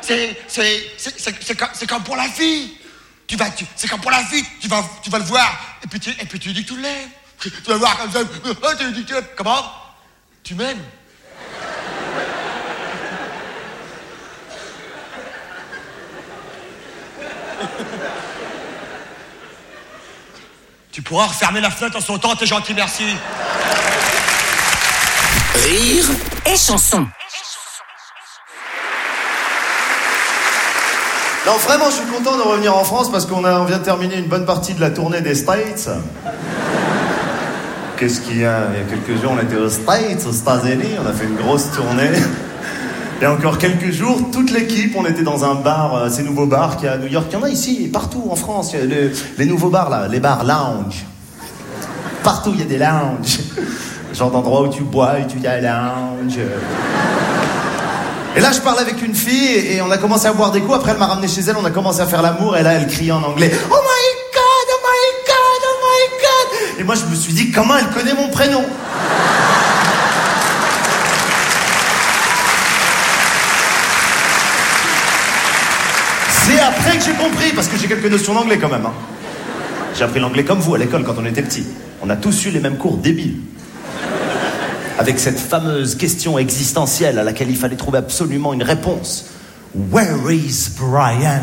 c'est comme pour la fille. C'est comme pour la fille, tu vas le voir, et puis tu dis que tu l'aimes. Tu vas le voir comme ça, oh, tu dis que tu l'aimes. Comment? Tu m'aimes? Tu pourras refermer la fenêtre en son temps, t'es gentil, merci. Rire et chanson. Non, vraiment, je suis content de revenir en France parce qu'on vient de terminer une bonne partie de la tournée des States. Qu'est-ce qu'il y a? Il y a quelques jours, on était aux States, aux États-Unis, on a fait une grosse tournée. Et encore quelques jours, toute l'équipe, on était dans un bar, ces nouveaux bars qu'il y a à New York. Il y en a ici, partout en France. Il y a les nouveaux bars, là, les bars lounge. Partout, il y a des lounges. Genre d'endroits où tu bois et tu y as lounge. Et là, je parlais avec une fille et on a commencé à boire des coups. Après, elle m'a ramené chez elle, on a commencé à faire l'amour. Et là, elle criait en anglais, oh my God, oh my God, oh my God. Et moi, je me suis dit, comment elle connaît mon prénom? C'est après que j'ai compris, parce que j'ai quelques notions d'anglais quand même. Hein. J'ai appris l'anglais comme vous à l'école quand on était petits. On a tous eu les mêmes cours débiles. Avec cette fameuse question existentielle à laquelle il fallait trouver absolument une réponse. Where is Brian?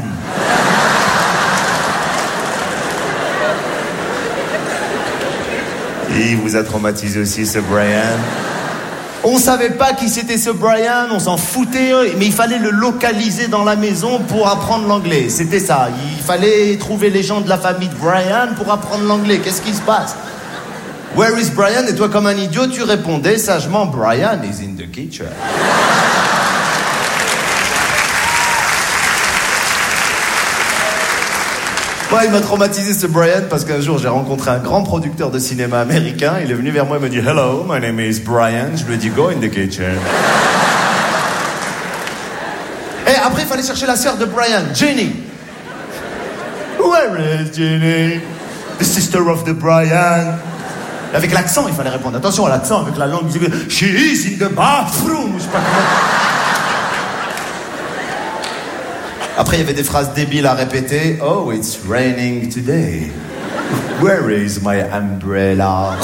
Il vous a traumatisé aussi, ce Brian. On savait pas qui c'était ce Brian, on s'en foutait, mais il fallait le localiser dans la maison pour apprendre l'anglais. C'était ça, il fallait trouver les gens de la famille de Brian pour apprendre l'anglais. Qu'est-ce qui se passe? Where is Brian? Et toi, comme un idiot, tu répondais sagement, Brian is in the kitchen. Moi, il m'a traumatisé ce Brian parce qu'un jour, j'ai rencontré un grand producteur de cinéma américain. Il est venu vers moi et m'a dit, hello, my name is Brian. Je lui ai dit, go in the kitchen. Et après, il fallait chercher la sœur de Brian, Jenny. Where is Jenny? The sister of the Brian. Avec l'accent, il fallait répondre. Attention à l'accent, avec la langue. She is in the bathroom. Je sais pas comment. Après, il y avait des phrases débiles à répéter. Oh, it's raining today. Where is my umbrella?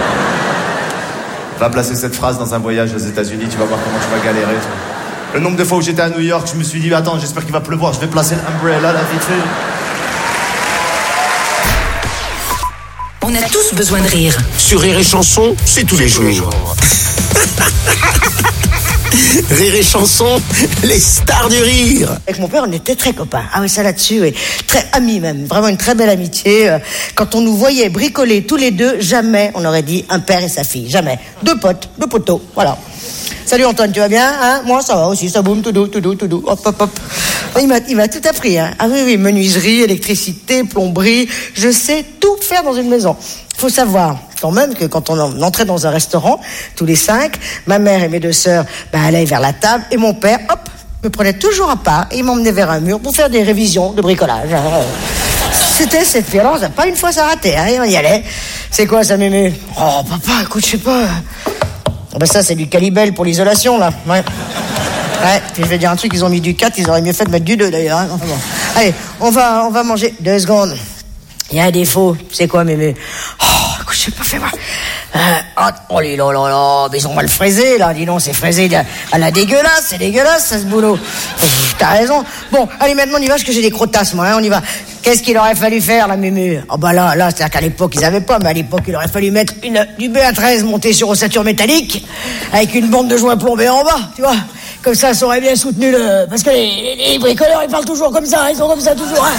Va placer cette phrase dans un voyage aux États-Unis, tu vas voir comment tu vas galérer. Le nombre de fois où j'étais à New York, je me suis dit, attends, j'espère qu'il va pleuvoir, je vais placer l'umbrella là, vite fait. On a tous besoin de rire. Sur Rire et Chanson, c'est tous les jours. Rire et Chanson, les stars du rire. Avec mon père, on était très copains. Ah oui, ça là-dessus, oui. Très amis même. Vraiment une très belle amitié. Quand on nous voyait bricoler tous les deux, jamais on aurait dit un père et sa fille. Jamais. Deux potes, deux poteaux. Voilà. Salut Antoine, tu vas bien, hein? Moi, ça va aussi, ça boum, tout doux. Hop, hop, hop. Il m'a tout appris, hein. Ah oui, menuiserie, électricité, plomberie. Je sais tout faire dans une maison. Faut savoir, quand même, que quand on entrait dans un restaurant, tous les 5, ma mère et mes 2 sœurs, allaient vers la table, et mon père, hop, me prenait toujours à part, et il m'emmenait vers un mur pour faire des révisions de bricolage. C'était cette violence, pas une fois ça ratait, hein, on y allait. C'est quoi ça, mémé? Oh, papa, écoute, je sais pas. Ça, c'est du Calibel pour l'isolation, là. Ouais. Ouais, puis je vais dire un truc, ils ont mis du 4, ils auraient mieux fait de mettre du 2, d'ailleurs. Hein. Enfin, bon. Allez, on va manger. 2 secondes. Il y a un défaut. C'est quoi, mémé? Oh, écoute, je sais pas, fais-moi. Oh là, mais ils ont mal fraisé, là. Dis donc, c'est fraisé à la dégueulasse. C'est dégueulasse, ça, ce boulot. T'as raison. Bon, allez, maintenant, on y va, parce que j'ai des crottasses, moi, hein, on y va. Qu'est-ce qu'il aurait fallu faire, la mémé? Oh, là, c'est-à-dire qu'à l'époque, ils avaient pas, mais à l'époque, il aurait fallu mettre du BA13 monté sur ossature métallique, avec une bande de joints plombés en bas, tu vois. Comme ça aurait bien soutenu le... Parce que les bricoleurs, ils parlent toujours comme ça, ils sont comme ça toujours, hein.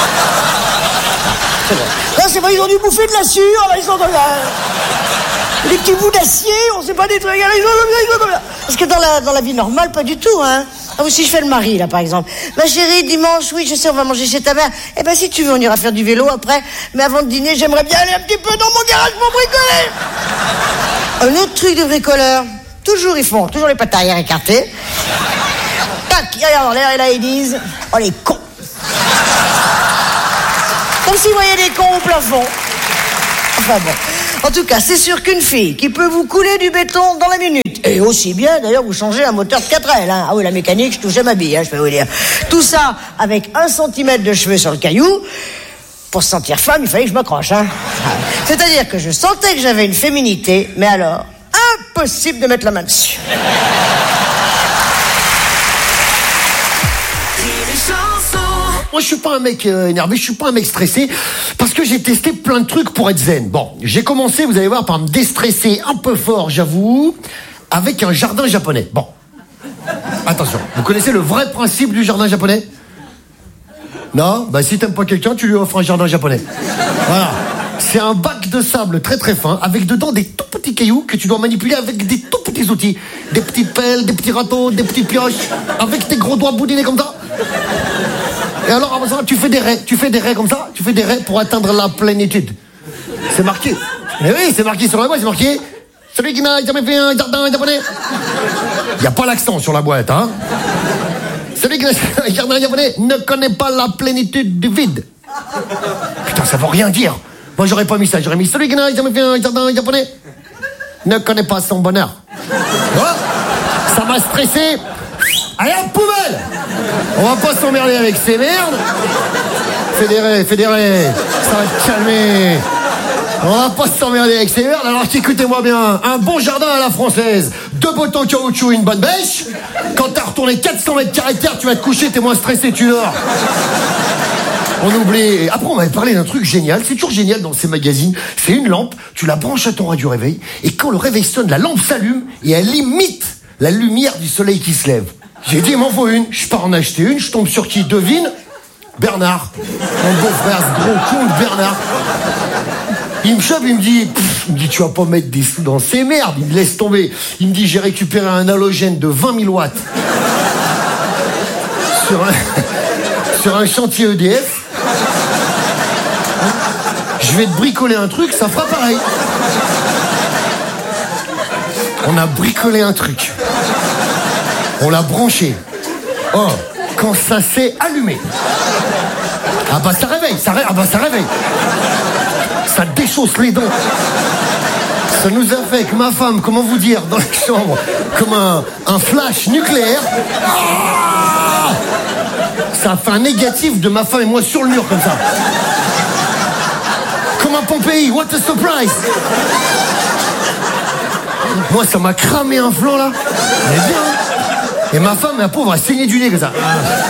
Non, c'est vrai, ils ont dû bouffer de la sueur, ils sont comme ça. Des petits bouts d'acier, on sait pas des trucs, ils sont comme ça. Parce que dans la vie normale, pas du tout, hein. Ah, si je fais le mari, là, par exemple. Ma chérie, dimanche, oui, je sais, on va manger chez ta mère. Eh ben, si tu veux, on ira faire du vélo après. Mais avant de dîner, j'aimerais bien aller un petit peu dans mon garage pour bricoler. Un autre truc de bricoleur. Toujours, ils font, toujours les pattes arrière écartées. Tac, ils regardent en l'air et là, ils disent, oh, les cons. Comme s'ils voyaient des cons au plafond. Enfin bon. En tout cas, c'est sûr qu'une fille qui peut vous couler du béton dans la minute, mécanique. Et aussi bien, d'ailleurs, vous changez un moteur de 4L. Hein. Ah oui, la mécanique, je touchais ma bille, hein, je peux vous dire. Tout ça avec 1 centimètre de cheveux sur le caillou. Pour se sentir femme, il fallait que je m'accroche. Hein. C'est-à-dire que je sentais que j'avais une féminité, mais alors, impossible de mettre la main dessus. Moi, je suis pas un mec énervé, je suis pas un mec stressé, parce que j'ai testé plein de trucs pour être zen. Bon, j'ai commencé, vous allez voir, par me déstresser un peu fort, j'avoue, avec un jardin japonais. Bon, attention, vous connaissez le vrai principe du jardin japonais ? Non ? Bah si t'aimes pas quelqu'un, tu lui offres un jardin japonais. Voilà. C'est un bac de sable très très fin, avec dedans des tout petits cailloux que tu dois manipuler avec des tout petits outils. Des petits pelles, des petits râteaux, des petites pioches, avec tes gros doigts boudinés comme ça. Et alors, avant ça, tu fais des raies comme ça, tu fais des raies pour atteindre la plénitude. C'est marqué. Mais oui, c'est marqué sur la boîte, c'est marqué. Celui qui n'a jamais fait un jardin japonais. Il n'y a pas l'accent sur la boîte, hein. Celui qui n'a jamais fait un jardin japonais ne connaît pas la plénitude du vide. Putain, ça veut rien dire. Moi, j'aurais pas mis ça, j'aurais mis celui qui n'a jamais fait un jardin japonais ne connaît pas son bonheur. Voilà. Ça m'a stressé. Allez, à la poubelle! On va pas s'emmerder avec ces merdes. Fédéré, ça va te calmer. On va pas s'emmerder avec ces merdes, alors qu'écoutez-moi bien, un bon jardin à la française, 2 bottes en caoutchouc et une bonne bêche. Quand t'as retourné 400 mètres carrés de terre, tu vas te coucher, t'es moins stressé, tu dors. On oublie. Après, on m'avait parlé d'un truc génial. C'est toujours génial dans ces magazines. C'est une lampe, tu la branches à ton radio réveil, et quand le réveil sonne, la lampe s'allume, et elle imite la lumière du soleil qui se lève. J'ai dit, il m'en faut une. Je pars en acheter une. Je tombe sur qui? Devine? Bernard. Mon beau-frère, ce gros con de Bernard. Il me chope, il me dit, tu vas pas mettre des sous dans ces merdes. Il me laisse tomber. Il me dit, j'ai récupéré un halogène de 20 000 watts. Sur un chantier EDF. Je vais te bricoler un truc, ça fera pareil. On a bricolé un truc. On l'a branché. Oh, quand ça s'est allumé. Ah bah ça réveille. Ça déchausse les dents. Ça nous a fait que ma femme, comment vous dire, dans la chambre, comme un flash nucléaire. Ah, ça a fait un négatif de ma femme et moi sur le mur comme ça. Comme un Pompéi, what a surprise. Moi ça m'a cramé un flanc là. Mais bien. Et ma femme, la pauvre, a saigné du nez comme ça.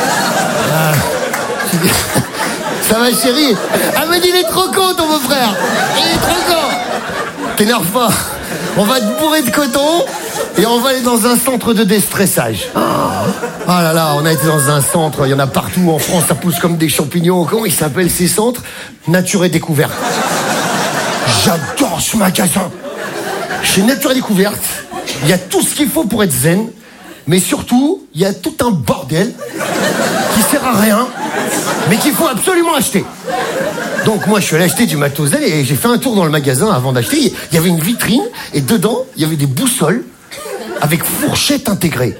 Ça va, chérie? Elle m'a dit, il est trop con, ton beau-frère. Il est trop con. T'énerve pas. On va te bourrer de coton et on va aller dans un centre de déstressage. Oh là là, on a été dans un centre, il y en a partout en France, ça pousse comme des champignons. Comment ils s'appellent ces centres? Nature et Découverte. J'adore ce magasin. Chez Nature et Découverte, il y a tout ce qu'il faut pour être zen. Mais surtout, il y a tout un bordel qui sert à rien, mais qu'il faut absolument acheter. Donc moi, je suis allé acheter du matos zen et j'ai fait un tour dans le magasin avant d'acheter. Il y avait une vitrine et dedans, il y avait des boussoles avec fourchette intégrée.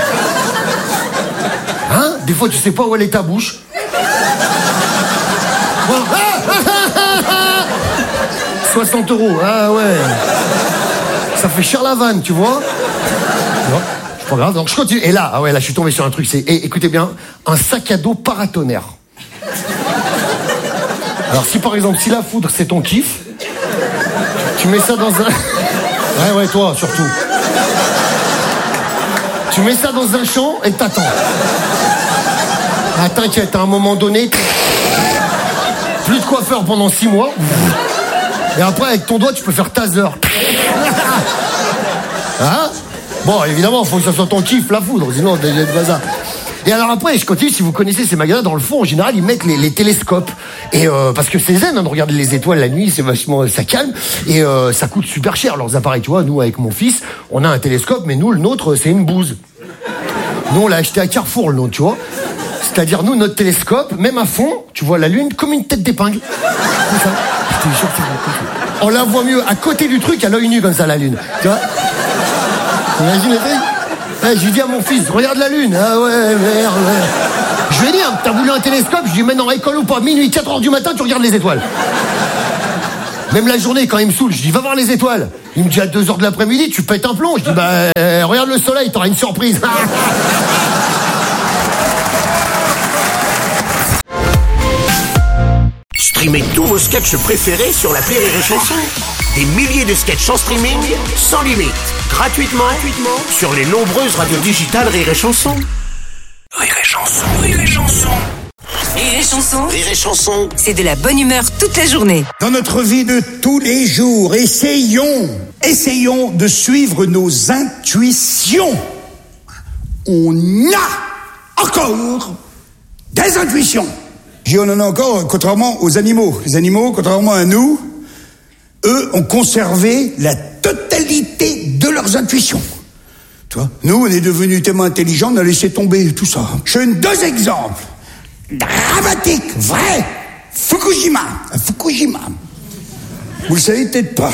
Hein? Des fois, tu sais pas où elle est ta bouche. 60 €. Ah ouais. Ça fait cher la vanne, tu vois. Pas grave, donc je continue. Et là, je suis tombé sur un truc, écoutez bien, un sac à dos paratonnerre. Alors si par exemple, si la foudre c'est ton kiff, tu mets ça dans un... Ouais, toi, surtout. Tu mets ça dans un champ et t'attends. Ah, t'inquiète, à un moment donné, plus de coiffeur pendant 6 mois. Et après, avec ton doigt, tu peux faire taser. Hein? Bon, évidemment, il faut que ça soit ton kiff, la foudre, sinon, déjà de bazar. Et alors après, je continue, si vous connaissez ces magasins, dans le fond, en général, ils mettent les télescopes. Et parce que c'est zen, hein, de regarder les étoiles la nuit, c'est vachement, ça calme. Et ça coûte super cher, leurs appareils. Tu vois, nous, avec mon fils, on a un télescope, mais nous, le nôtre, c'est une bouse. Nous, on l'a acheté à Carrefour, le nôtre, tu vois. C'est-à-dire, nous, notre télescope, même à fond, tu vois la Lune comme une tête d'épingle. Comme ça. Je te jure, on la voit mieux à côté du truc, à l'œil nu, comme ça, la Lune. Tu vois? Imagine le truc. J'ai dit à mon fils, regarde la Lune. Ah ouais, merde. Ouais. Je lui ai dit, t'as voulu un télescope? Je lui ai dit, maintenant, école ou pas, minuit, 4h du matin, tu regardes les étoiles. Même la journée, quand il me saoule, je dis, va voir les étoiles. Il me dit, à 2h de l'après-midi, tu pètes un plomb. Je dis, regarde le soleil, t'auras une surprise. Streamez tous vos sketchs préférés sur l'appli Rire et Chanson. Des milliers de sketchs en streaming, sans limite, gratuitement sur les nombreuses radios digitales Rire et Chanson. Rire et Chanson, Rire et Chanson. Rire et Chanson, Rire et Chanson. c'est de la bonne humeur toute la journée. Dans notre vie de tous les jours, essayons de suivre nos intuitions. On a encore des intuitions. Je dis on en a encore, contrairement aux animaux. Les animaux, contrairement à nous, eux ont conservé la totalité de leurs intuitions. Tu vois, nous, on est devenus tellement intelligents, on a laissé tomber tout ça. Je donne 2 exemples dramatiques, vrais. Fukushima. Vous le savez peut-être pas.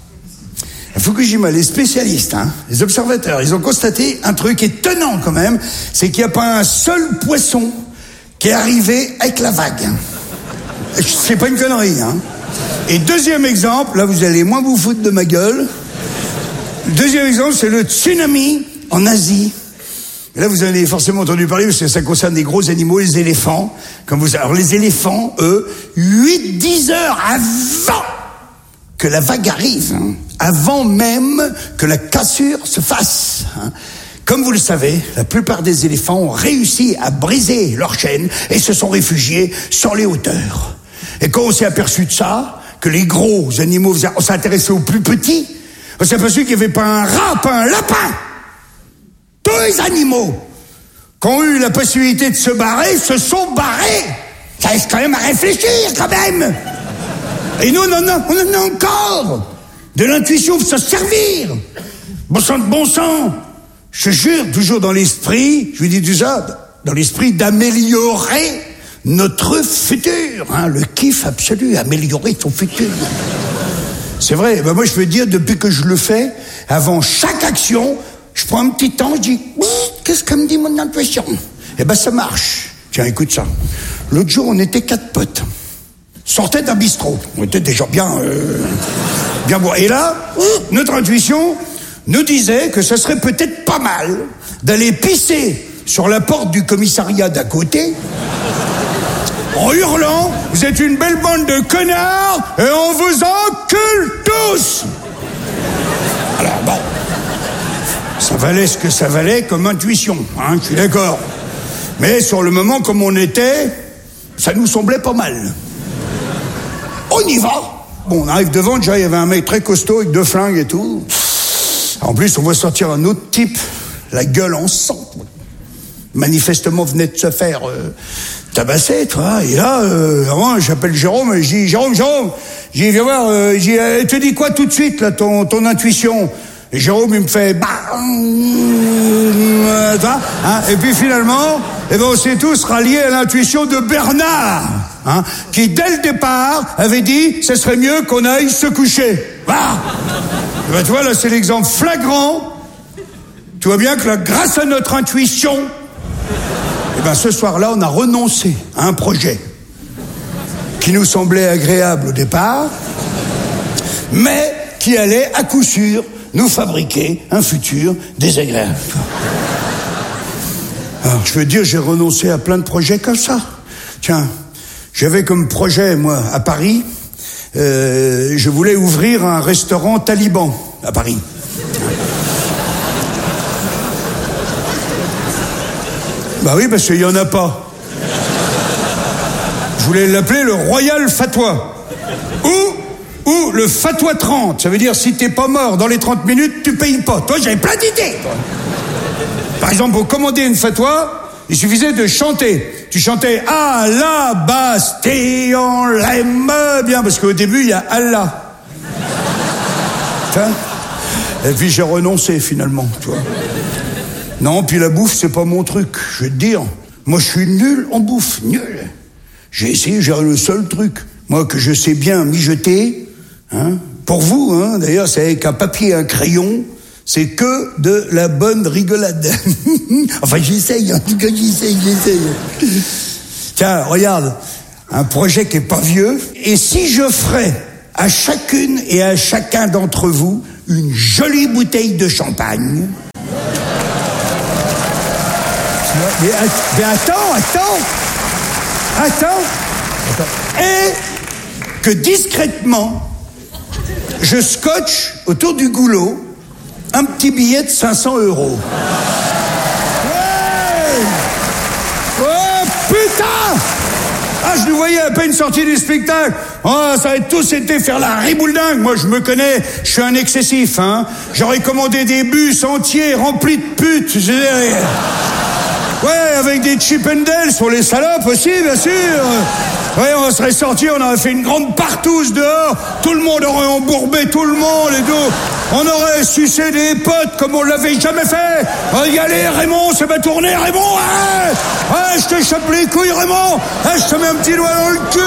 À Fukushima, les spécialistes, les observateurs, ils ont constaté un truc étonnant quand même, c'est qu'il n'y a pas un seul poisson qui est arrivé avec la vague. C'est pas une connerie, Et deuxième exemple, là vous allez moins vous foutre de ma gueule. Le deuxième exemple, c'est le tsunami en Asie. Et là vous en avez forcément entendu parler parce que ça concerne des gros animaux, les éléphants. Alors les éléphants, eux, 8-10 heures avant que la vague arrive, avant même que la cassure se fasse. Comme vous le savez, la plupart des éléphants ont réussi à briser leur chaîne et se sont réfugiés sur les hauteurs. Et quand on s'est aperçu de ça, que les gros animaux, on s'est intéressé aux plus petits, on s'est aperçu qu'il n'y avait pas un rat, pas un lapin. Tous les animaux qui ont eu la possibilité de se barrer, se sont barrés. Ça laisse quand même à réfléchir, quand même. Et nous, on en a encore de l'intuition pour se servir. Bon sang. Je te jure, toujours dans l'esprit, je lui dis tout ça, dans l'esprit d'améliorer notre futur, le kiff absolu, améliorer ton futur. C'est vrai, moi je peux dire, depuis que je le fais, avant chaque action, je prends un petit temps, je dis, qu'est-ce que me dit mon intuition? Ça marche. Tiens, écoute ça. L'autre jour, on était 4 potes. Sortait d'un bistrot. On était déjà bien bourrés. Et là, notre intuition nous disait que ce serait peut-être pas mal d'aller pisser sur la porte du commissariat d'à côté en hurlant « Vous êtes une belle bande de connards et on vous encule tous !» Alors bon, ça valait ce que ça valait comme intuition, je suis d'accord. Mais sur le moment, comme on était, ça nous semblait pas mal. On y va. Bon, on arrive devant, déjà il y avait un mec très costaud avec 2 flingues et tout. En plus, on voit sortir un autre type, la gueule en sang. Manifestement, venait de se faire tabasser, toi. Et là, j'appelle Jérôme, et je dis, Jérôme, j'ai viens voir, elle te dit quoi tout de suite, là, ton intuition? Et Jérôme, il me fait, et puis finalement, on s'est tous ralliés à l'intuition de Bernard, qui, dès le départ, avait dit, ce serait mieux qu'on aille se coucher. Tu vois, là, c'est l'exemple flagrant. Tu vois bien que là, grâce à notre intuition, ce soir-là, on a renoncé à un projet qui nous semblait agréable au départ, mais qui allait, à coup sûr, nous fabriquer un futur désagréable. Alors, je veux dire, j'ai renoncé à plein de projets comme ça. Tiens, j'avais comme projet, moi, à Paris, je voulais ouvrir un restaurant taliban à Paris. Oui, parce qu'il n'y en a pas. Je voulais l'appeler le Royal Fatwa. Ou le Fatwa 30. Ça veut dire, si t'es pas mort dans les 30 minutes, tu payes pas. Toi, j'avais plein d'idées. Par exemple, pour commander une fatwa, il suffisait de chanter. Tu chantais « À la Bastille, on l'aime bien », parce qu'au début, il y a « Allah ». Et puis j'ai renoncé, finalement, tu vois. Non, puis la bouffe, c'est pas mon truc, je vais te dire. Moi, je suis nul en bouffe, nul. J'ai essayé, j'ai le seul truc, moi, que je sais bien mijoter, pour vous, d'ailleurs, c'est avec un papier et un crayon, c'est que de la bonne rigolade. Enfin, j'essaye, en tout cas, j'essaye. Tiens, regarde, un projet qui est pas vieux, et si je ferais à chacune et à chacun d'entre vous une jolie bouteille de champagne. Mais attends. Et que discrètement, je scotche autour du goulot un petit billet de 500 €. Ouais, putain! Ah, je nous voyais à peine sorti du spectacle. Oh, ça avait tous été faire la ribouledingue. Moi, je me connais, je suis un excessif, hein. J'aurais commandé des bus entiers remplis de putes. Ouais, avec des Chip and Dale sur les salopes aussi, bien sûr. Ouais, on serait sortis, on aurait fait une grande partouze dehors. Tout le monde aurait embourbé tout le monde et tout. On aurait sucé des potes comme on l'avait jamais fait. Regardez, Raymond, ça va tourner, Raymond. Ouais, je te chope les couilles, Raymond. Je te mets un petit doigt dans le cul.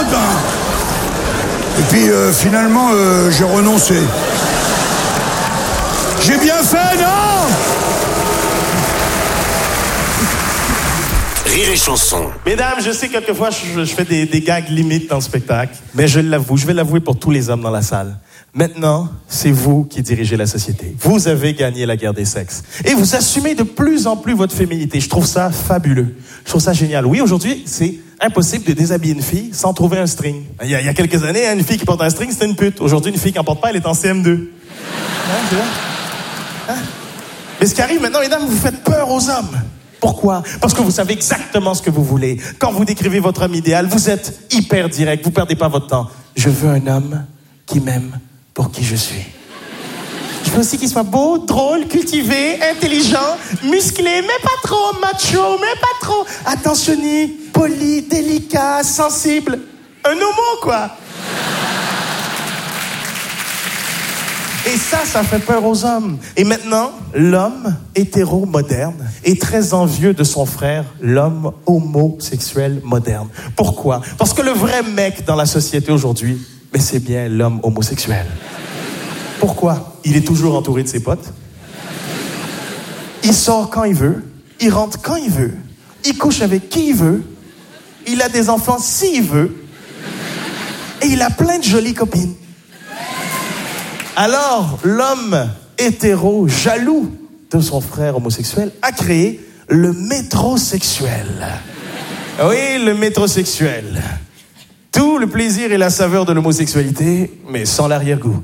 Et puis, finalement, j'ai renoncé. J'ai bien fait, non? Rire et chanson. Mesdames, je sais quelquefois je fais des gags limites dans le spectacle, mais je l'avoue, je vais l'avouer pour tous les hommes dans la salle. Maintenant, c'est vous qui dirigez la société. Vous avez gagné la guerre des sexes. Et vous assumez de plus en plus votre féminité. Je trouve ça fabuleux. Je trouve ça génial. Oui, aujourd'hui, c'est impossible de déshabiller une fille sans trouver un string. Il y a quelques années, une fille qui porte un string, c'était une pute. Aujourd'hui, une fille qui n'en porte pas, elle est en CM2. Mais ce qui arrive maintenant, mesdames, vous faites peur aux hommes. Pourquoi? Parce que vous savez exactement ce que vous voulez. Quand vous décrivez votre homme idéal, vous êtes hyper direct, vous perdez pas votre temps. Je veux un homme qui m'aime pour qui je suis. Je veux aussi qu'il soit beau, drôle, cultivé, intelligent, musclé, mais pas trop macho, mais pas trop attentionné, poli, délicat, sensible. Un homo, quoi. Et ça fait peur aux hommes. Et maintenant, l'homme hétéro moderne est très envieux de son frère, l'homme homosexuel moderne. Pourquoi? Parce que le vrai mec dans la société aujourd'hui, mais c'est bien l'homme homosexuel. Pourquoi? Il est toujours entouré de ses potes. Il sort quand il veut. Il rentre quand il veut. Il couche avec qui il veut. Il a des enfants s'il veut. Et il a plein de jolies copines. Alors, l'homme hétéro, jaloux de son frère homosexuel, a créé le métrosexuel. Oui, le métrosexuel. Tout le plaisir et la saveur de l'homosexualité, mais sans l'arrière-goût.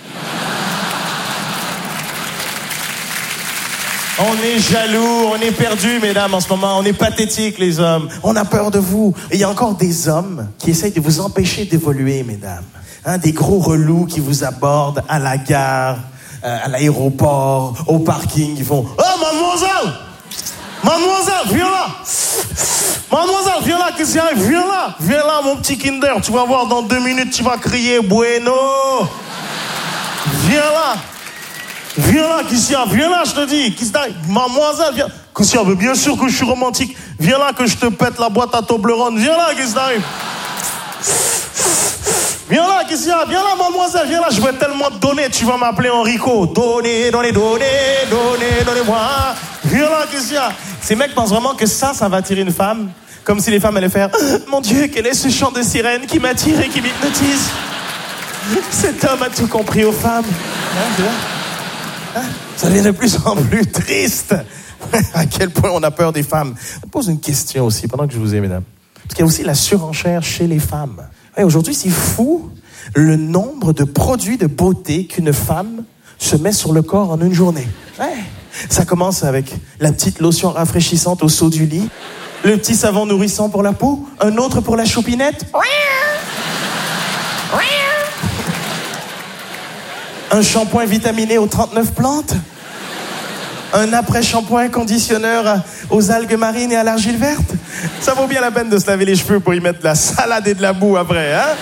On est jaloux, on est perdu, mesdames, en ce moment. On est pathétiques, les hommes. On a peur de vous. Et il y a encore des hommes qui essayent de vous empêcher d'évoluer, mesdames. Des gros relous qui vous abordent à la gare, à l'aéroport, au parking. Ils font « Oh, mademoiselle! Mademoiselle, viens là! Mademoiselle, viens là, qu'est-ce qui arrive? Viens là, mon petit Kinder. Tu vas voir, dans 2 minutes, tu vas crier « Bueno! » Viens là, qu'est-ce qu'il y a? Viens là, je te dis. Qu'est-ce que mademoiselle, viens. Qu'est-ce qu'il y a? Bien sûr que je suis romantique. Viens là que je te pète la boîte à Toblerone. Viens là, qu'est-ce qui arrive? Viens là, qu'est-ce qu'il y a? Viens là, mademoiselle, viens là, je vais tellement te donner, tu vas m'appeler Enrico. Donnez-moi. Viens là, qu'est-ce qu'il y a? Ces mecs pensent vraiment que ça va attirer une femme, comme si les femmes allaient faire « Mon Dieu, quel est ce chant de sirène qui m'attire et qui m'hypnotise? Cet homme a tout compris aux femmes. » Ça devient de plus en plus triste. À quel point on a peur des femmes. Je pose une question aussi, pendant que je vous ai, mesdames. Parce qu'il y a aussi la surenchère chez les femmes. Ouais, aujourd'hui, c'est fou le nombre de produits de beauté qu'une femme se met sur le corps en une journée. Ouais. Ça commence avec la petite lotion rafraîchissante au seau du lit, le petit savon nourrissant pour la peau, un autre pour la choupinette, un shampoing vitaminé aux 39 plantes, un après-shampoing conditionneur aux algues marines et à l'argile verte. Ça vaut bien la peine de se laver les cheveux pour y mettre de la salade et de la boue après, hein?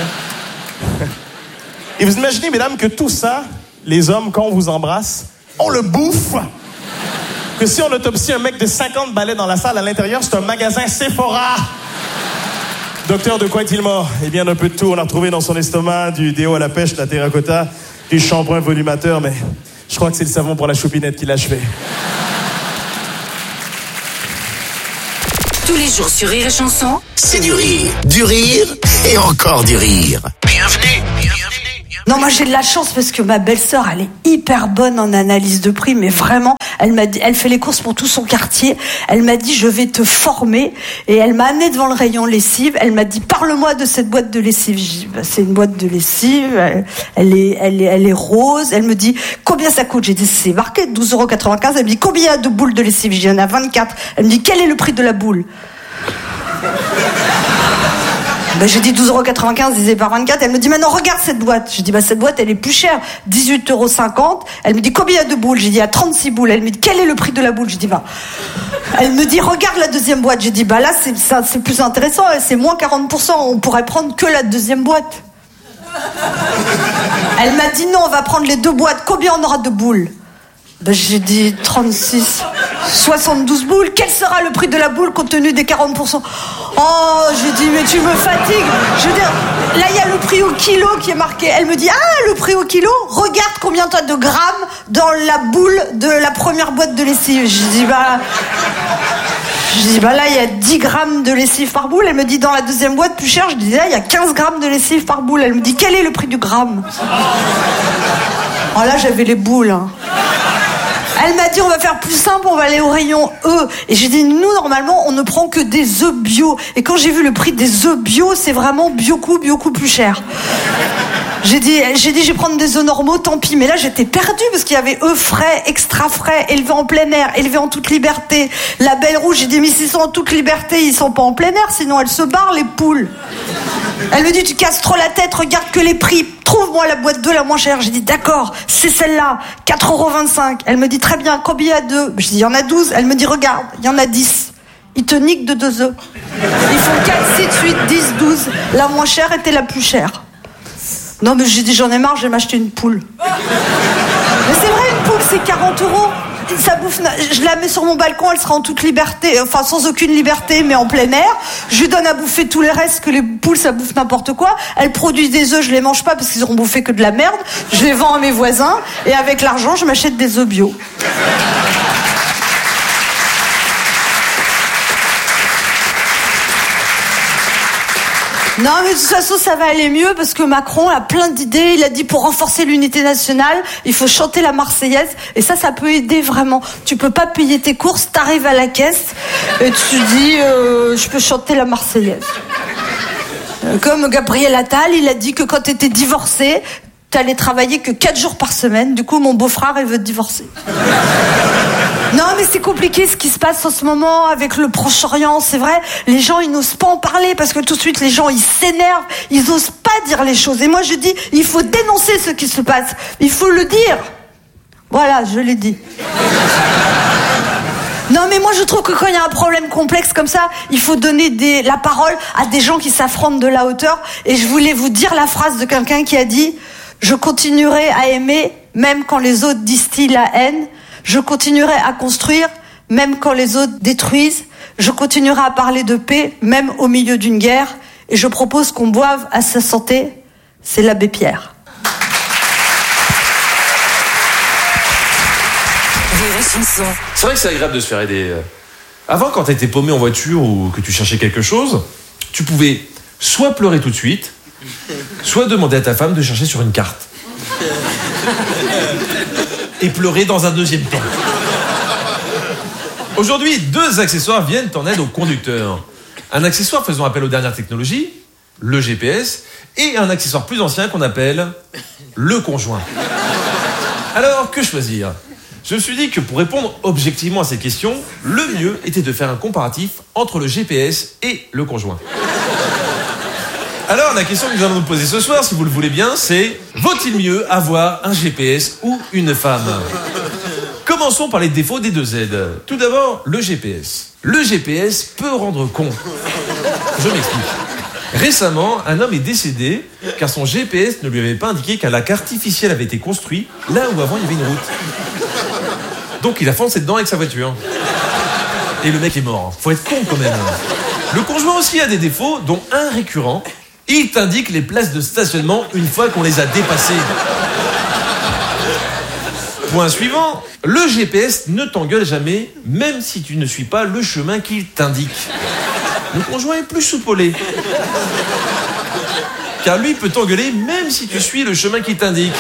Et vous imaginez, mesdames, que tout ça, les hommes, quand on vous embrasse, on le bouffe. Que si on autopsie un mec de 50 balais dans la salle, à l'intérieur, c'est un magasin Sephora. Docteur, de quoi est-il mort? Eh bien, d'un peu de tout. On a retrouvé dans son estomac du déo à la pêche, de la terracotta, du shampoing volumateur, mais je crois que c'est le savon pour la choupinette qui l'a achevé. Tous les jours sur Rire et Chanson, C'est du rire et encore du rire. Bienvenue. Non, moi j'ai de la chance parce que ma belle-sœur, elle est hyper bonne en analyse de prix, mais vraiment, elle m'a dit, elle fait les courses pour tout son quartier. Elle m'a dit, je vais te former, et elle m'a amené devant le rayon lessive. Elle m'a dit, parle-moi de cette boîte de lessive. J'ai dit, bah, c'est une boîte de lessive, elle est rose. Elle me dit, combien ça coûte? J'ai dit, c'est marqué 12,95 €. Elle me dit, combien il y a de boules de lessive? J'ai dit, il y en a 24. Elle me dit, quel est le prix de la boule? Ben, j'ai dit 12,95 € divisé par 24. Elle me dit, maintenant regarde cette boîte. J'ai dit, bah, cette boîte elle est plus chère, 18,50 €. Elle me dit, combien il y a de boules? J'ai dit, il y a 36 boules. Elle me dit, quel est le prix de la boule? J'ai dit, bah. Elle me dit, regarde la deuxième boîte. J'ai dit, bah là c'est plus intéressant, c'est moins 40%. On pourrait prendre que la deuxième boîte. Elle m'a dit, non, on va prendre les deux boîtes. Combien on aura de boules? Ben, j'ai dit 36, 72 boules. Quel sera le prix de la boule compte tenu des 40%? Oh, j'ai dit, mais tu me fatigues. Je veux dire, là, il y a le prix au kilo qui est marqué. Elle me dit, ah, le prix au kilo? Regarde combien t'as de grammes dans la boule de la première boîte de lessive. Je dis, bah là, il y a 10 grammes de lessive par boule. Elle me dit, dans la deuxième boîte, plus cher. Je dis, là, il y a 15 grammes de lessive par boule. Elle me dit, quel est le prix du gramme? Oh là, j'avais les boules, hein. Elle m'a dit, on va faire plus simple, on va aller au rayon œufs. Et j'ai dit, nous, normalement, on ne prend que des œufs bio. Et quand j'ai vu le prix des œufs bio, c'est vraiment beaucoup plus cher. J'ai dit, je vais prendre des œufs normaux, tant pis. Mais là, j'étais perdue parce qu'il y avait œufs frais, extra frais, élevés en plein air, élevés en toute liberté. La Belle Rouge, j'ai dit, mais s'ils sont en toute liberté, ils sont pas en plein air, sinon elles se barrent, les poules. Elle me dit, tu casses trop la tête, regarde que les prix. Trouve-moi la boîte d'œufs la moins chère. J'ai dit, d'accord, c'est celle-là, 4,25 €. Elle me dit, très bien, combien il y a d'œufs? Je dis, il y en a 12. Elle me dit, regarde, il y en a 10. Ils te niquent de 2 œufs. Ils font 4, 6, 8, 10, 12. La moins chère était la plus chère. Non, mais j'ai dit, j'en ai marre, je vais m'acheter une poule. Mais c'est vrai, une poule, c'est 40 €. Ça bouffe, je la mets sur mon balcon, elle sera en toute liberté, enfin sans aucune liberté, mais en plein air. Je lui donne à bouffer tous les restes, que les poules ça bouffe n'importe quoi. Elles produisent des œufs, je les mange pas parce qu'ils auront bouffé que de la merde. Je les vends à mes voisins et avec l'argent, je m'achète des œufs bio. Non, mais de toute façon, ça va aller mieux parce que Macron a plein d'idées. Il a dit pour renforcer l'unité nationale, il faut chanter la Marseillaise. Et ça peut aider vraiment. Tu peux pas payer tes courses, t'arrives à la caisse et tu dis, je peux chanter la Marseillaise. Comme Gabriel Attal, il a dit que quand t'étais divorcé, t'allais travailler que 4 jours par semaine. Du coup, mon beau-frère, il veut te divorcer. Non, mais c'est compliqué ce qui se passe en ce moment avec le Proche-Orient, c'est vrai. Les gens, ils n'osent pas en parler parce que tout de suite, les gens, ils s'énervent. Ils n'osent pas dire les choses. Et moi, je dis, il faut dénoncer ce qui se passe. Il faut le dire. Voilà, je l'ai dit. Non, mais moi, je trouve que quand il y a un problème complexe comme ça, il faut donner la parole à des gens qui s'affrontent de la hauteur. Et je voulais vous dire la phrase de quelqu'un qui a dit « Je continuerai à aimer, même quand les autres distillent la haine. Je continuerai à construire, même quand les autres détruisent. Je continuerai à parler de paix, même au milieu d'une guerre. Et je propose qu'on boive à sa santé. C'est l'abbé Pierre. » C'est vrai que c'est agréable de se faire aider. Avant, quand t'étais paumé en voiture ou que tu cherchais quelque chose, tu pouvais soit pleurer tout de suite, soit demander à ta femme de chercher sur une carte. Et pleurer dans un deuxième temps. Aujourd'hui, 2 accessoires viennent en aide aux conducteurs. Un accessoire faisant appel aux dernières technologies, le GPS, et un accessoire plus ancien qu'on appelle le conjoint. Alors, que choisir ? Je me suis dit que pour répondre objectivement à cette question, le mieux était de faire un comparatif entre le GPS et le conjoint. Alors, la question que nous allons nous poser ce soir, si vous le voulez bien, c'est « Vaut-il mieux avoir un GPS ou une femme ?» Commençons par les défauts des 2 Z. Tout d'abord, le GPS. Le GPS peut rendre con. Je m'explique. Récemment, un homme est décédé car son GPS ne lui avait pas indiqué qu'un lac artificiel avait été construit là où avant il y avait une route. Donc il a foncé dedans avec sa voiture. Et le mec est mort. Faut être con quand même. Le conjoint aussi a des défauts, dont un récurrent. Il t'indique les places de stationnement une fois qu'on les a dépassées. Point suivant, le GPS ne t'engueule jamais, même si tu ne suis pas le chemin qu'il t'indique. Le conjoint est plus soupolé. Car lui peut t'engueuler même si tu suis le chemin qu'il t'indique.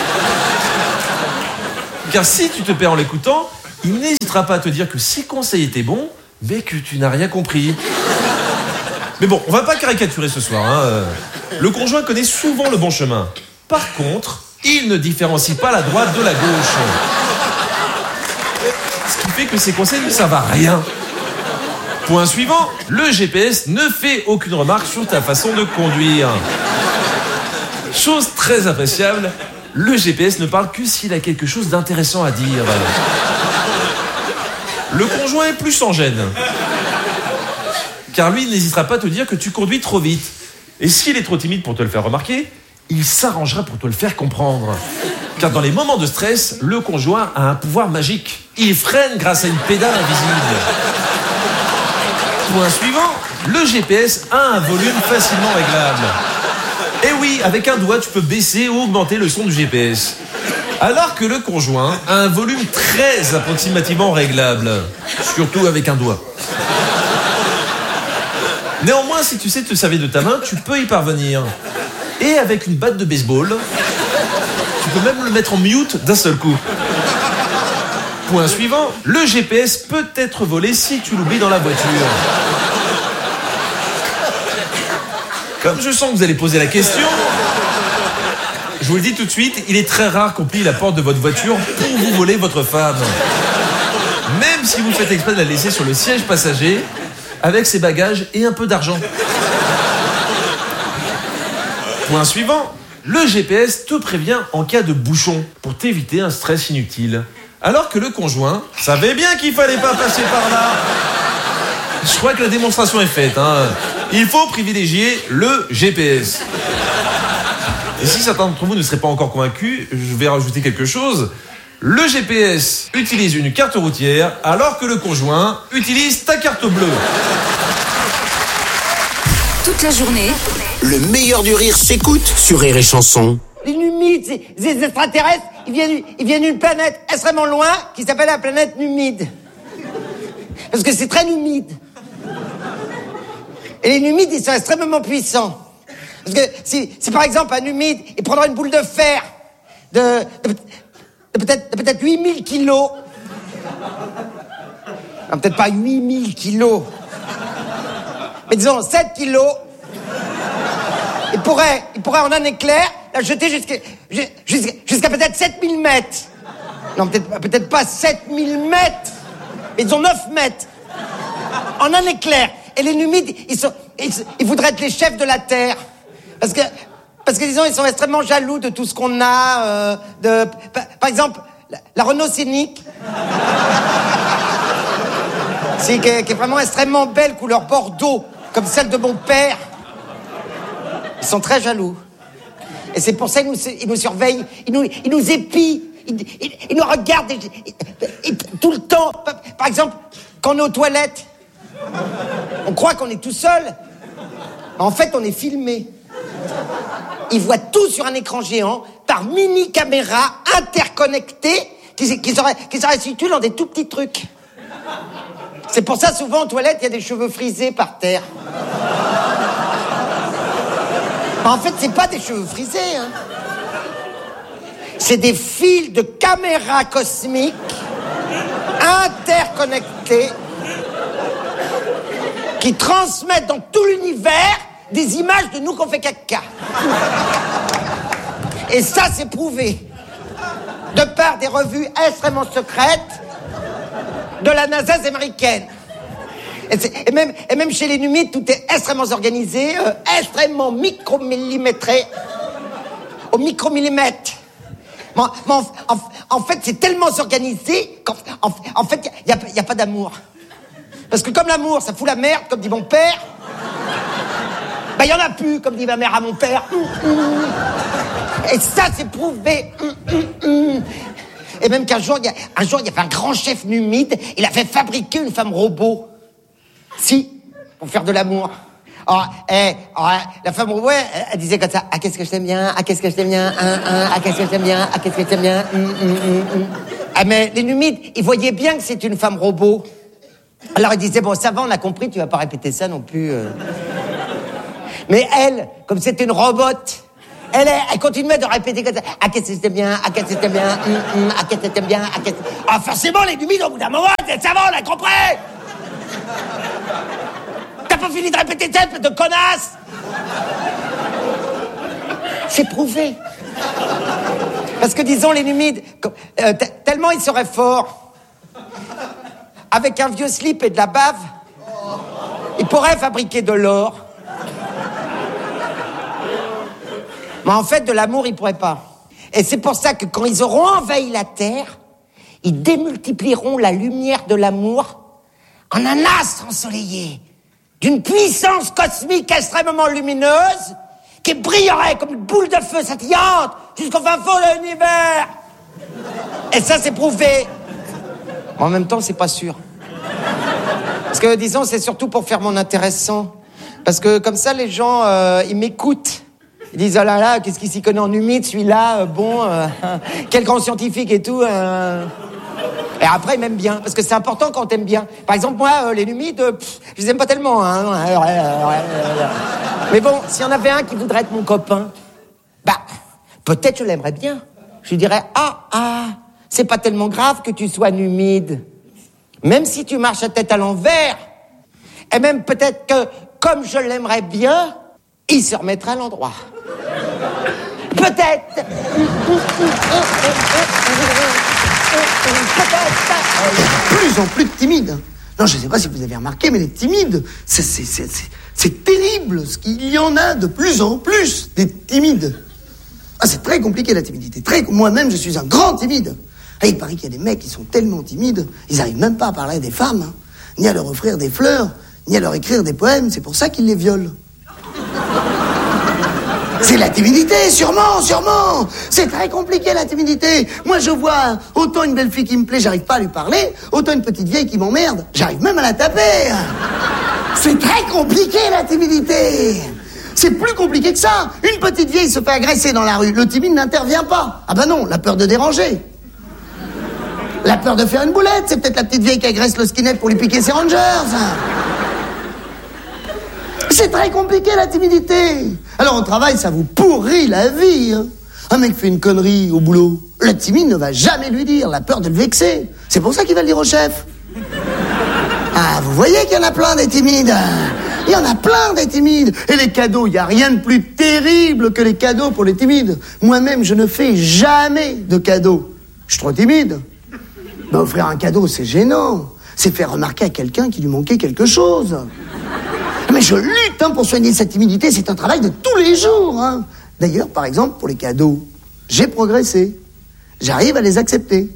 Car si tu te perds en l'écoutant, il n'hésitera pas à te dire que ses conseils étaient bons, mais que tu n'as rien compris. Mais bon, on va pas caricaturer ce soir, hein. Le conjoint connaît souvent le bon chemin. Par contre, il ne différencie pas la droite de la gauche. Ce qui fait que ses conseils ne servent à rien. Point suivant, le GPS ne fait aucune remarque sur ta façon de conduire. Chose très appréciable, le GPS ne parle que s'il a quelque chose d'intéressant à dire. Le conjoint est plus sans gêne. Car lui, il n'hésitera pas à te dire que tu conduis trop vite. Et s'il est trop timide pour te le faire remarquer, il s'arrangera pour te le faire comprendre. Car dans les moments de stress, le conjoint a un pouvoir magique. Il freine grâce à une pédale invisible. Point suivant, le GPS a un volume facilement réglable. Et oui, avec un doigt, tu peux baisser ou augmenter le son du GPS. Alors que le conjoint a un volume très approximativement réglable. Surtout avec un doigt. Néanmoins, si tu sais te servir de ta main, tu peux y parvenir. Et avec une batte de baseball, tu peux même le mettre en mute d'un seul coup. Point suivant, le GPS peut être volé si tu l'oublies dans la voiture. Comme je sens que vous allez poser la question, je vous le dis tout de suite, il est très rare qu'on plie la porte de votre voiture pour vous voler votre femme. Même si vous faites exprès de la laisser sur le siège passager, avec ses bagages et un peu d'argent. Point suivant, le GPS te prévient en cas de bouchon pour t'éviter un stress inutile. Alors que le conjoint savait bien qu'il fallait pas passer par là. Je crois que la démonstration est faite, hein. Il faut privilégier le GPS. Et si certains d'entre vous ne seraient pas encore convaincus, je vais rajouter quelque chose. Le GPS utilise une carte routière alors que le conjoint utilise ta carte bleue. Toute la journée, Le meilleur du rire s'écoute sur Rire et Chanson. Les Numides, ces extraterrestres, ils viennent d'une planète extrêmement loin qui s'appelle la planète Numide. Parce que c'est très humide. Et les Numides, ils sont extrêmement puissants. Parce que si par exemple un Numide, il prendra une boule de fer de peut-être 8000 kilos. Non, peut-être pas 8000 kilos. Mais disons 7 kilos. Il pourrait en un éclair la jeter jusqu'à peut-être 7000 mètres. Non, peut-être pas 7000 mètres. Mais disons 9 mètres. En un éclair. Et les Numides, ils voudraient être les chefs de la Terre. Parce que disons, ils sont extrêmement jaloux de tout ce qu'on a. Par exemple, la Renault Scénic. Qui est vraiment extrêmement belle, couleur bordeaux, comme celle de mon père. Ils sont très jaloux. Et c'est pour ça qu'ils nous surveillent, ils nous épient, ils nous regardent tout le temps. Par exemple, quand on est aux toilettes, on croit qu'on est tout seul. En fait, on est filmé. Ils voient tout sur un écran géant par mini caméras interconnectées qui seraient situées dans des tout petits trucs. C'est pour ça, souvent, aux toilettes, il y a des cheveux frisés par terre. En fait, c'est pas des cheveux frisés, hein. C'est des fils de caméras cosmiques interconnectés qui transmettent dans tout l'univers des images de nous qu'on fait caca. Et ça, c'est prouvé. De par des revues extrêmement secrètes de la NASA américaine. Et même chez les Numides, tout est extrêmement organisé, extrêmement micromillimétré, au micromillimètre. En fait, c'est tellement organisé qu'en fait, il n'y a pas d'amour. Parce que comme l'amour, ça fout la merde, comme dit mon père, il n'y en a plus, comme dit ma mère à mon père. Et ça, c'est prouvé. Et même qu'un jour, il y avait un grand chef numide, il a fait fabriquer une femme robot. Si, pour faire de l'amour. La femme robot, elle disait comme ça, ah, qu'est-ce que je t'aime bien, ah, qu'est-ce que je t'aime bien, ah, qu'est-ce que je t'aime bien, ah, qu'est-ce que je t'aime bien, Ah, mais les Numides, ils voyaient bien que c'est une femme robot. Alors ils disaient, bon, ça va, on a compris, tu vas pas répéter ça non plus. Mais elle, comme c'était une robote, Elle continuait de répéter comme ça. Ah, qu'est-ce que c'était bien, ah, qu'est-ce que c'était bien, ah, qu'est-ce que c'était bien, ah, qu'est-ce que... Ah, forcément, les numides, au bout d'un moment, elles savent, on a compris. T'as pas fini de répéter ça, espèce de connasse. C'est prouvé. Parce que, disons, les numides, tellement ils seraient forts, avec un vieux slip et de la bave, ils pourraient fabriquer de l'or. Mais en fait, de l'amour, ils pourraient pas. Et c'est pour ça que quand ils auront envahi la Terre, ils démultiplieront la lumière de l'amour en un astre ensoleillé, d'une puissance cosmique extrêmement lumineuse, qui brillerait comme une boule de feu scintillante jusqu'au fin fond de l'univers. Et ça, c'est prouvé. Mais en même temps, c'est pas sûr. Parce que, disons, c'est surtout pour faire mon intéressant. Parce que, comme ça, les gens, ils m'écoutent. Ils disent, oh là là, qu'est-ce qu'il s'y connaît en humide, celui-là, quel grand scientifique et tout. Et après, ils m'aiment bien, parce que c'est important quand t'aimes bien. Par exemple, moi, les numides, je les aime pas tellement. Hein. Mais bon, s'il y en avait un qui voudrait être mon copain, peut-être je l'aimerais bien. Je lui dirais, c'est pas tellement grave que tu sois numide. Même si tu marches la tête à l'envers, et même peut-être que, comme je l'aimerais bien, il se remettra à l'endroit. Peut-être. Plus en plus de timides. Non, je ne sais pas si vous avez remarqué, mais les timides, c'est terrible. Il y en a de plus en plus, des timides. Ah, c'est très compliqué, la timidité. Moi-même, je suis un grand timide. Et il paraît qu'il y a des mecs qui sont tellement timides, ils n'arrivent même pas à parler à des femmes, hein, ni à leur offrir des fleurs, ni à leur écrire des poèmes. C'est pour ça qu'ils les violent. C'est la timidité, sûrement. C'est très compliqué, la timidité. Moi, je vois autant une belle fille qui me plaît, j'arrive pas à lui parler, autant une petite vieille qui m'emmerde, j'arrive même à la taper. C'est très compliqué, la timidité. C'est plus compliqué que ça. Une petite vieille se fait agresser dans la rue, le timide n'intervient pas. Ah bah non, la peur de déranger. La peur de faire une boulette, c'est peut-être la petite vieille qui agresse le skinhead pour lui piquer ses rangers. C'est très compliqué, la timidité. Alors, au travail, ça vous pourrit la vie. Hein. Un mec fait une connerie au boulot. Le timide ne va jamais lui dire, la peur de le vexer. C'est pour ça qu'il va le dire au chef. Ah, vous voyez qu'il y en a plein des timides. Il y en a plein des timides. Et les cadeaux, il n'y a rien de plus terrible que les cadeaux pour les timides. Moi-même, je ne fais jamais de cadeaux. Je suis trop timide. Mais offrir un cadeau, c'est gênant. C'est faire remarquer à quelqu'un qu'il lui manquait quelque chose. Mais je lutte pour soigner cette timidité, c'est un travail de tous les jours. Hein. D'ailleurs, par exemple, pour les cadeaux, j'ai progressé. J'arrive à les accepter.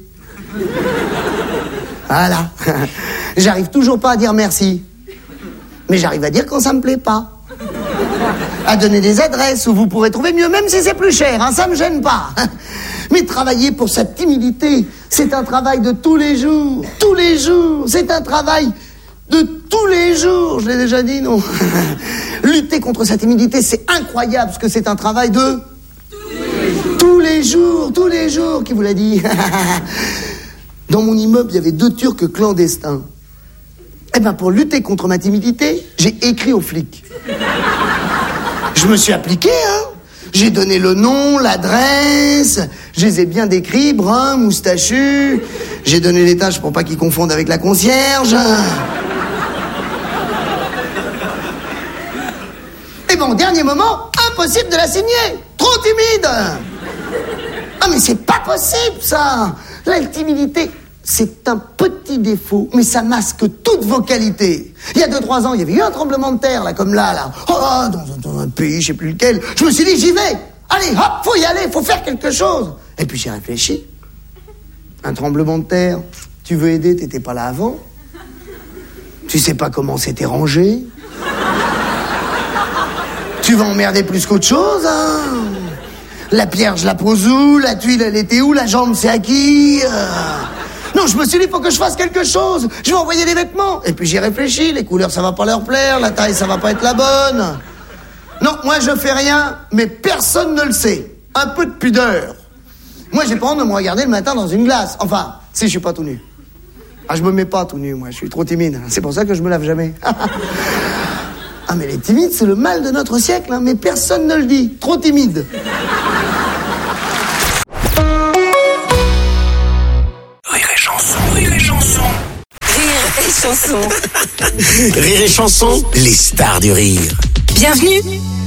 Voilà. J'arrive toujours pas à dire merci. Mais j'arrive à dire quand ça me plaît pas. À donner des adresses où vous pourrez trouver mieux, même si c'est plus cher, hein, ça me gêne pas. Mais travailler pour sa timidité, c'est un travail de tous les jours. Tous les jours, c'est un travail de tous les jours, je l'ai déjà dit, non. Lutter contre sa timidité, c'est incroyable, parce que c'est un travail de... Tous les jours, qui vous l'a dit. Dans mon immeuble, il y avait 2 Turcs clandestins. Eh ben, pour lutter contre ma timidité, j'ai écrit aux flics. Je me suis appliqué, hein. J'ai donné le nom, l'adresse, je les ai bien décrits, bruns, moustachus. J'ai donné les tâches pour pas qu'ils confondent avec la concierge. Et bon, au dernier moment, impossible de la signer. Trop timide. Ah, mais c'est pas possible, ça. La timidité, c'est un petit défaut, mais ça masque toutes vos qualités. Il y a 2-3 ans, il y avait eu un tremblement de terre, là, comme là. Oh, dans un pays, je sais plus lequel. Je me suis dit, j'y vais. Allez, hop, faut y aller, faut faire quelque chose. Et puis j'ai réfléchi. Un tremblement de terre, tu veux aider, t'étais pas là avant. Tu sais pas comment c'était rangé. Tu vas emmerder plus qu'autre chose, hein. La pierre, je la pose où? La tuile, elle était où? La jambe, c'est à qui? Non, je me suis dit, faut que je fasse quelque chose. Je vais envoyer des vêtements. Et puis j'ai réfléchi, les couleurs, ça va pas leur plaire, la taille, ça va pas être la bonne. Non, moi, je fais rien, mais personne ne le sait. Un peu de pudeur. Moi, j'ai pas honte de me regarder le matin dans une glace. Enfin, si je suis pas tout nu. Ah, je me mets pas tout nu, moi, je suis trop timide. C'est pour ça que je me lave jamais. Ah mais les timides, c'est le mal de notre siècle, hein, mais personne ne le dit. Trop timide. Rire et chanson, rire et chanson. Rire et chanson. Rire et chanson, les stars du rire. Bienvenue